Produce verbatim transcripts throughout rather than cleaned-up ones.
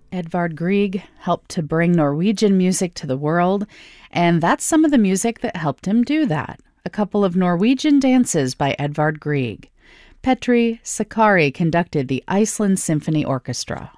Edvard Grieg helped to bring Norwegian music to the world, and that's some of the music that helped him do that. A couple of Norwegian dances by Edvard Grieg. Petri Sakari conducted the Iceland Symphony Orchestra.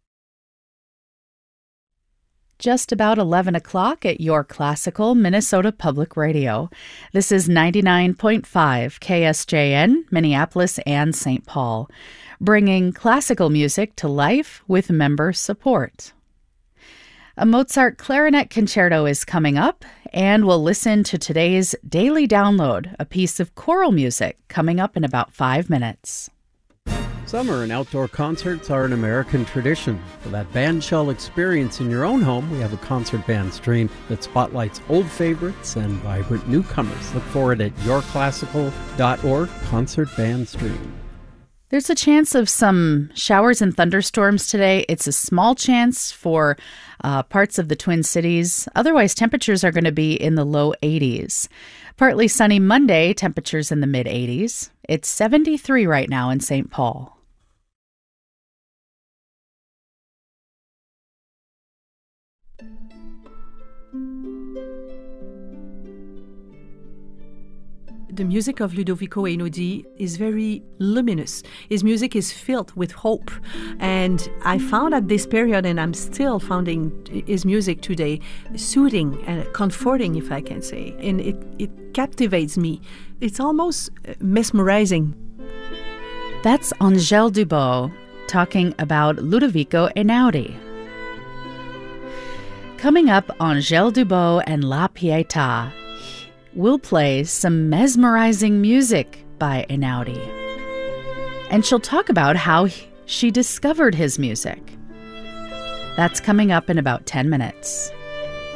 Just about eleven o'clock at your classical Minnesota Public Radio. This is ninety-nine point five K S J N, Minneapolis and Saint Paul, bringing classical music to life with member support. A Mozart clarinet concerto is coming up, and we'll listen to today's Daily Download, a piece of choral music coming up in about five minutes. Summer and outdoor concerts are an American tradition. For that bandshell experience in your own home, we have a concert band stream that spotlights old favorites and vibrant newcomers. Look for it at your classical dot org concert band stream. There's a chance of some showers and thunderstorms today. It's a small chance for uh, parts of the Twin Cities. Otherwise, temperatures are going to be in the low eighties. Partly sunny Monday, temperatures in the mid eighties. It's seventy-three right now in Saint Paul. The music of Ludovico Einaudi is very luminous. His music is filled with hope. And I found at this period, and I'm still finding his music today, soothing and comforting, if I can say. And it, it captivates me. It's almost mesmerizing. That's Angèle Dubot talking about Ludovico Einaudi. Coming up, Angèle Dubot and La Pietà. We'll play some mesmerizing music by Einaudi. And she'll talk about how he, she discovered his music. That's coming up in about ten minutes.